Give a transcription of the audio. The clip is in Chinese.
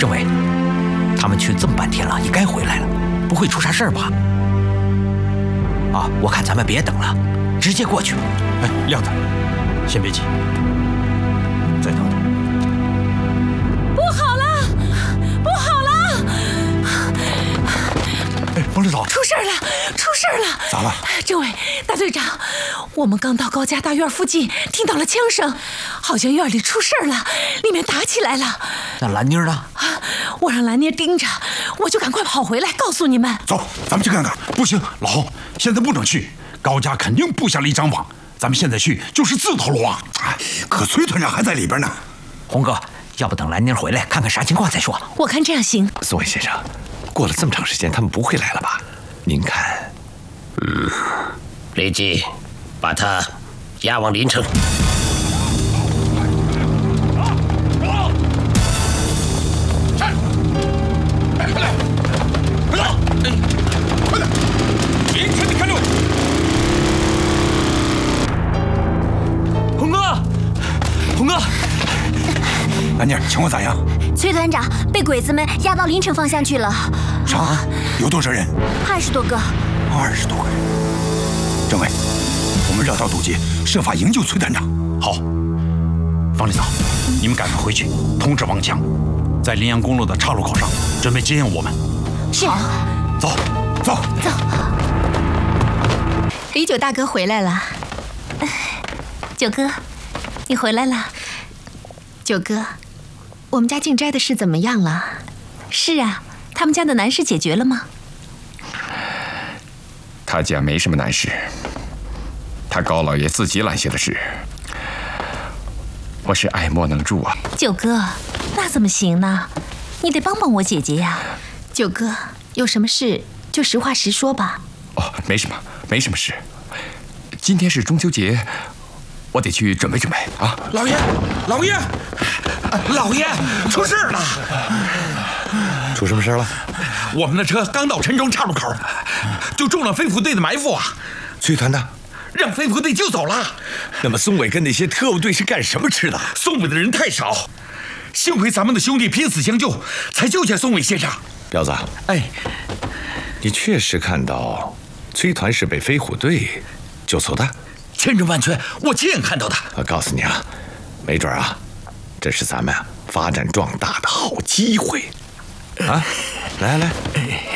政委，他们去这么半天了，也该回来了，不会出啥事儿吧？啊，我看咱们别等了，直接过去。 哎，亮子，先别急，再等等。 不好了，不好了！ 哎，王指导， 出事了，出事了！ 咋了？ 政委，大队长，我们刚到高家大院附近，听到了枪声，好像院里出事了，里面打起来了。 那兰妮呢？ 啊，我让兰妮盯着，我就赶快跑回来告诉你们。 走，咱们去看看。不行，老洪，现在不能去，高家肯定布下了一张网，咱们现在去就是自投罗网。哎，可崔团长还在里边呢。 洪哥，要不等兰妮回来看看啥情况再说？ 我看这样行。 宋伟先生，过了这么长时间，他们不会来了吧？您看， 立即把他押往临城。 凌晨的看住！ 洪哥，洪哥， 兰妮，情况咋样？ 崔团长被鬼子们押到临城方向去了。 啥？有多少人 ？20多个。 20多个人。政委，我们绕道堵截，设法营救崔团长。好，方领导，你们赶快回去通知王强，在临阳公路的岔路口上准备接应我们。 是。 走，走， 走。 李九大哥回来了。 九哥，你回来了。 九哥，我们家静斋的事怎么样了？是啊，他们家的难事解决了吗？ 他家没什么难事，他高老爷自己揽下的事，我是爱莫能助啊。 九哥，那怎么行呢？你得帮帮我姐姐呀。九哥，有什么事就实话实说吧。 哦，没什么，没什么事。今天是中秋节，我得去准备准备啊。 老爷，老爷，老爷，出事了！ 出什么事了？ 我们的车刚到陈庄岔路口，就中了飞虎队的埋伏啊！ 崔团呢？ 让飞虎队救走了。 那么宋伟跟那些特务队是干什么吃的？ 宋伟的人太少，幸亏咱们的兄弟拼死相救，才救下宋伟先生。 彪子， 哎， 你确实看到崔团是被飞虎队救走的？ 千真万确，我亲眼看到的。 我告诉你啊，没准啊，这是咱们发展壮大的好机会。啊，来来，